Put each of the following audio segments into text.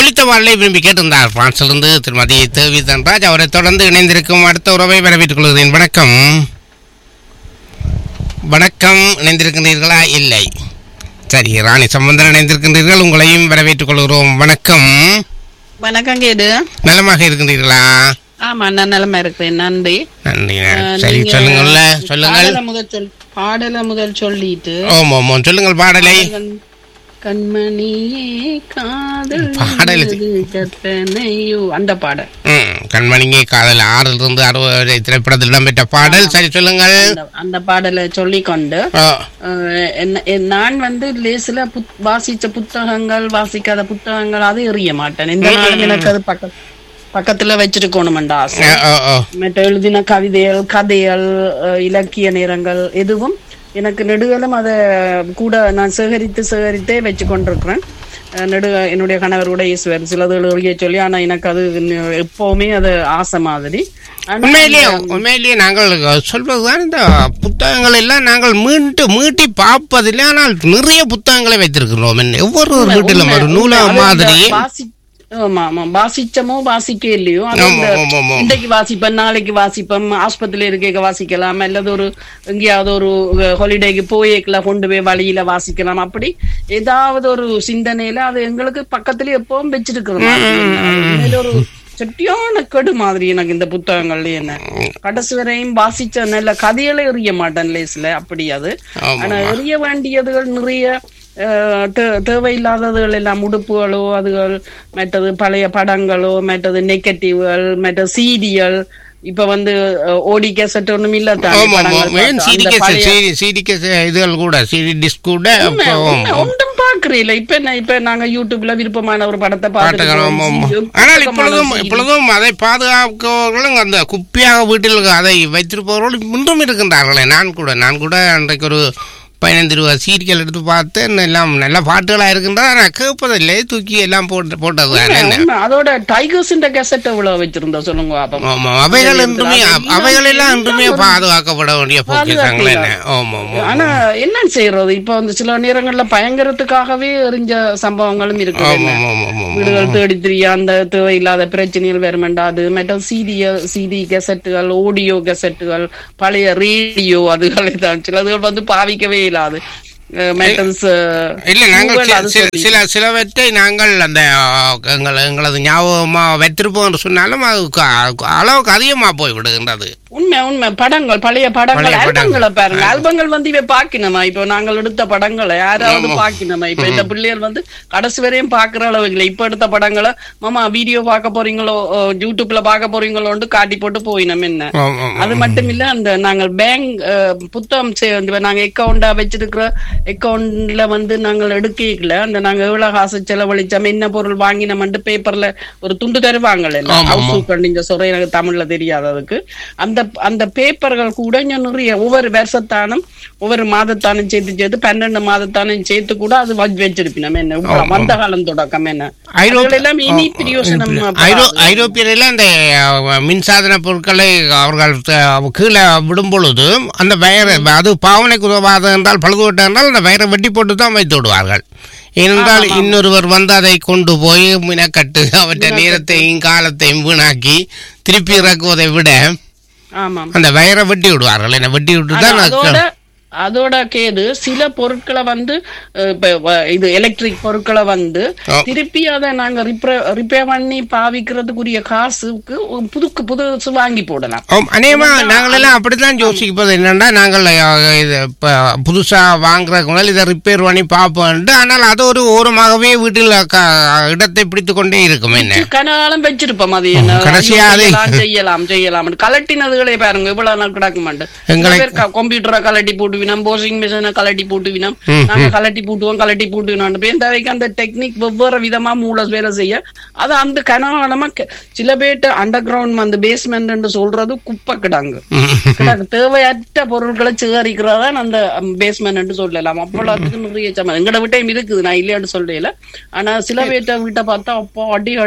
ஒலித்த பாடலை விரும்பி கேட்டிருந்தார் பிரான்சிலிருந்து திருமதி தேவி தன்ராஜ். அவரை தொடர்ந்து இணைந்திருக்கும் அடுத்த உறவை வரவேற்றுக் கொள்கிறேன். வணக்கம். வணக்கம். இணைந்திருக்கின்றீர்களா? இல்லை. சரி, ராணி சம்பந்தன் இணைந்திருக்கின்றீர்கள். உங்களையும் வரவேற்றுக் கொள்கிறோம். வணக்கம். வணக்கம் கேடு. நலமாக இருக்கின்றீர்களா? ஆமா, நான் நலமா இருக்கிறேன். நன்றி. நன்றி. சரி, சொல்லுங்கள். பாடலை முதல் சொல்லிட்டு சொல்லுங்கள் பாடலை. கண்மணியே காதல் கத்தனையோ அந்த பாடல். கண்மணியே காதல் 6 60 திரைப்படத்தில் இடம்பெற்ற பாடல். சரி, சொல்லுங்கள். அந்த பாடலை சொல்லிக்கொண்டு நான் லேசில வாசிச்ச புத்தகங்கள் வாசிக்காத புத்தகங்கள் அது எறிய மாட்டேன். இந்த நாளும் எனக்கு அது பக்கத்துல வச்சிருக்கணும்டா ஆசை. மற்ற எழுதின கவிதைகள், கதைகள், இலக்கிய நேரங்கள் எதுவும் எனக்கு நெடுகாலம் அதை கூட நான் சேகரித்தே வச்சு கொண்டிருக்கிறேன். என்னுடைய கணவர் கூட ஈஸ்வர் சிலது எழுதிய சொல்லி, ஆனா எனக்கு அது எப்பவுமே அது ஆசை மாதிரி. உண்மையிலேயே நாங்கள் சொல்வதுதான், இந்த புத்தகங்கள் எல்லாம் நாங்கள் மீட்டி பார்ப்பதில்லை. ஆனால் நிறைய புத்தகங்களை வைத்திருக்கிறோம். ஒவ்வொரு வீட்டிலும் ஒரு நூலகம் மாதிரி. வாசிச்சமோ வாசிக்க இல்லையோ, இன்றைக்கு வாசிப்பேன், நாளைக்கு வாசிப்பேன், ஆஸ்பத்திரியில இருக்க வாசிக்கலாம், அல்லது ஒரு எங்கேயாவது ஒரு ஹாலிடேக்கு போய்க்கலாம் கொண்டு போய் வழியில வாசிக்கலாம். அப்படி ஏதாவது ஒரு சிந்தனையில அது எங்களுக்கு பக்கத்துல எப்பவும் வச்சிருக்கிறோம். ஒரு செட்டியான கெடு மாதிரி எனக்கு இந்த புத்தகங்கள்ல என்ன கடைசி வரையும் வாசிச்ச நல்ல கதைகளை எறிய மாட்டேன் லேஸ்ல. அப்படி அது ஆனா எறிய வேண்டியதுகள் நிறைய தேவையில்லாததுகள் எல்லாம், உடுப்புகளோ அதுகள், மற்றது பழைய படங்களோ, மற்றது நெகட்டிவ்கள், மற்ற சீடிகள். இப்ப ஓடி கேசட் ஒண்ணும் இல்ல, ஒன்றும் பாக்குறீல. இப்ப நாங்க யூடியூப்ல விருப்பமான ஒரு படத்தை பார்த்துக்கிறோம். ஆனால் இப்பொழுதும் அதை பாதுகாப்பவர்களும் அந்த குப்பியாக வீட்டில் அதை வைத்திருப்பவர்களும் இன்றும் இருக்கின்றார்களே. நான் கூட அன்றைக்கு ஒரு 15 ரூபா சீரியல் எடுத்து பார்த்து எல்லாம் நல்ல பாட்டுகளா இருக்கின்றன. கேட்பதில்லை, தூக்கி எல்லாம் போட்டது. அதோட டைகர்ஸ் கேசட் எவ்வளவு வச்சிருந்தா சொல்லுங்க. அவைகள் எல்லாம் இன்றுமே பாதுகாக்கப்பட வேண்டிய பொக்கிஷங்கள். ஆனா என்ன செய்யறது, இப்ப சில நேரங்கள்ல பயங்கரத்துக்காகவே எறிஞ்ச சம்பவங்களும் இருக்கு. வீடுகள் தேடி திரிய அந்த தேவையில்லாத பிரச்சனைகள் வேறுமெண்டாது. மற்ற சிடி கேசட்டுகள், ஆடியோ கேசட்டுகள், பழைய ரேடியோ அதுகளை தான் சிலதுகள் பாவிக்கவே இல்லாது. இல்ல, நாங்கள் சிலவற்றை நாங்கள் அந்த எங்களது ஞாபகமா வைத்திருப்போம் என்று சொன்னாலும் அது அளவுக்கு அதிகமா போய் விடுகின்றது. உண்மை படங்கள், பழைய படங்கள், ஆல்பங்களை பாருங்க. ஆல்பங்கள் இவ பாக்கணுமா? இப்போ நாங்கள் எடுத்த படங்களை யாராவது பாக்கணுமா? இப்ப இந்த பிள்ளைகள் கடைசி வரையும் பாக்குற அளவு இல்லை. இப்ப எடுத்த படங்களை மாமா வீடியோ பார்க்க போறீங்களோ, யூடியூப்ல பார்க்க போறீங்களோன்னு காட்டி போட்டு போயினோம். என்ன அது மட்டும் இல்ல, அந்த நாங்கள் பேங்க் புத்தகம் நாங்க அக்கௌண்டா வச்சிருக்கிற அக்கௌண்ட்ல நாங்கள் எடுக்கல. அந்த நாங்க எவ்வளவு காசு செலவழிச்சோம், என்ன பொருள் வாங்கினோம் பேப்பர்ல ஒரு துண்டு தருவாங்கல்ல, நீங்க சொல்ற எனக்கு தமிழ்ல தெரியாததுக்கு. அந்த பேப்பர்கள் கூட நிறைய ஒவ்வொரு வருஷத்தானும் ஒவ்வொரு மாதத்தானும் சேர்த்து 12 மாதத்தானும் சேர்த்து கூட அது வச்சிருப்பினோம். என்ன வந்த காலம் தொடக்கம் என்ன இனி பிரயோசனம். ஐரோப்பியர்கள் அந்த மின்சாதன பொருட்களை அவர்கள் கீழே விடும் பொழுது அந்த அது பாவனைக்கு உதவாது என்றால், பழுதுவிட்ட என்றால் அந்த வயரை வெட்டி போட்டு தான் வைத்து விடுவார்கள். ஏனென்றால் இன்னொருவர் அதை கொண்டு போய் மினக்கட்டு அவற்றை நேரத்தையும் காலத்தையும் வீணாக்கி திருப்பி இறக்குவதை விட அந்த வயரை வெட்டி விடுவார்கள். என்ன வெட்டி விட்டுதான் அதோட கேது சில பொருட்களை இது எலக்ட்ரிக் பொருட்களை திருப்பி அதை நாங்க ரிப்பேர் பண்ணி பாவிக்கிறதுக்குரிய காசுக்கு புதுசு வாங்கி போடலாம். அநேகமா நாங்கள் எல்லாம் அப்படித்தான் யோசிப்பது. என்னன்னா, நாங்கள் புதுசா வாங்குறதுக்கு இதை ரிப்பேர் பண்ணி பார்ப்போம். ஆனால் அது ஒரு ஓரமாகவே வீட்டில் இடத்தை பிடித்து கொண்டே இருக்கும். என்ன கனகாலம் வச்சிருப்போம். அது செய்யலாம் கலட்டினதுகளே பாருங்க, இவ்வளவு நாள் கிடக்க மாட்டேன். கம்ப்யூட்டரை கலட்டி போட்டு வாஷிங் மிஷினை கலட்டி போட்டுவினோம். நாங்க கலட்டி போட்டுவினோம். அந்த டெக்னிக் வெவ்வேறு விதமா மூளை வேலை செய்ய அது அந்த கனகாலமா சில பேர்ட்ட அண்டர் கிரவுண்ட் பேஸ்மெண்ட் சொல்றது குப்பை கிடாங்க. தேவையற்ற பொருட்களை சேகரிக்கிறதா அந்த பேஸ்மெண்ட் சொல்லலாம். அவ்வளவுக்கு நிறைய எங்கட விட்டையும் இருக்குது, நான் இல்லையான்னு சொல்லல. ஆனா சில பேர்ட்ட வீட்டை பார்த்தா அப்போ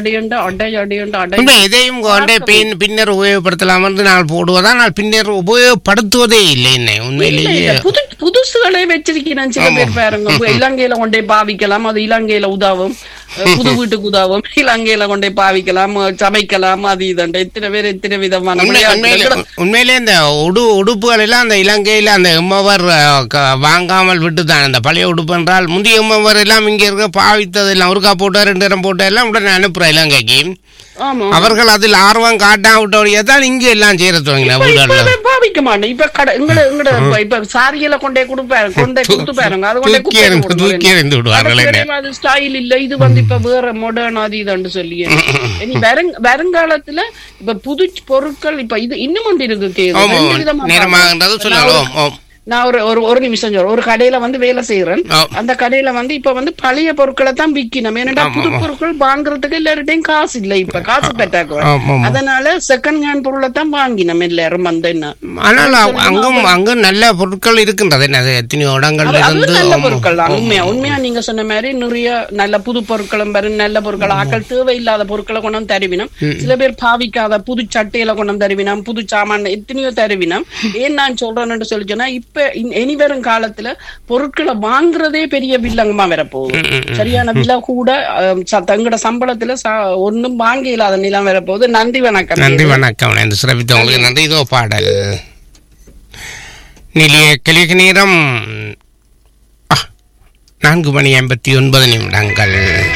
இதையும் பின்னர் உபயோகப்படுத்தலாம் என்று நாங்கள் போடுவதா, நான் பின்னர் உபயோகப்படுத்துவதே இல்லை. என்ன உண்மையிலேயே புதுசுகளே வச்சிருக்கிறேன் சில பேர் பாருங்க. இலங்கையில கொண்டே பாவிக்கலாம், அது இலங்கையில உதவும், புது வீட்டுக்கு உதவும், இலங்கையில கொண்டே பாவிக்கலாம், சமைக்கலாம், அது இதண்ட எத்தனை பேர் எத்தனை விதமான. உண்மையிலே இந்த உடுப்புகள் எல்லாம் அந்த இலங்கையில அந்த எம்மவர் வாங்காமல் விட்டுதான். அந்த பழைய உடுப்பு என்றால் முந்தைய எம்மவர் எல்லாம் இங்க இருக்க பாவித்தது எல்லாம் ஒருக்கா போட்டோ 2 இடம் போட்டோ எல்லாம் உடனே அனுப்புற இலங்கைக்கு. அவர்கள் அதில் ஆர்வம் காட்டாவிட்டோடையதான் இங்க எல்லாம் சேர துவங்கின. பாவிக்க மாட்டேன். இப்ப சாரியில கொண்டே கொடுத்து பாருங்க, அது ஸ்டைல் இல்ல, இது இப்ப வேற மாடர்ன் அது இதுன்னு சொல்லி. இனி வருங்காலத்துல இப்ப புது பொருட்கள் இப்ப இது இன்னும் ஒன்று இருக்கு. நான் ஒரு நிமிஷம் சொல்றேன். ஒரு கடையில வேலை செய்யறேன். அந்த கடையில இப்ப பழைய பொருட்களை தான் விக்கணும். ஏன்னா புது பொருட்கள் வாங்குறதுக்கு எல்லார்ட்டையும் காசு இல்ல, இப்ப காசு பெற்றாக்குவ. அதனால செகண்ட் ஹேண்ட் பொருளை தான் வாங்கினோம் எல்லாரும். ஆனால் அங்க நல்ல பொருட்கள் இருக்கின்றது. எத்தனையோ இடங்கள் நல்ல பொருட்கள் தான். உண்மையா நீங்க சொன்ன மாதிரி நிறைய நல்ல புது பொருட்களும் வரும். நல்ல பொருட்கள் ஆக்கள் தேவையில்லாத பொருட்களை கொண்டு வந்து தருவினம். சில பேர் பாவிக்காத புது சட்டையில கொண்டு வந்து தருவினம், புது சாமான் எத்தனையோ தருவினம். ஏன் நான் சொல்றேன்னு சொல்லி சொன்னா, இப்ப இனி வரும் காலத்துல பொருட்களை வாங்குறதே பெரிய வில்லங்கமா வரப்போகுது. சரியான விலை கூட தங்களோட சம்பளத்துல ஒன்னும் வாங்க இல்லாத நிலம் வரப்போகுது. நன்றி வணக்கம். நன்றி வணக்கம். சிறப்பித்தவங்களுக்கு நன்றி. இதோ பாடல் நிலைய கலிக நேரம் 4:59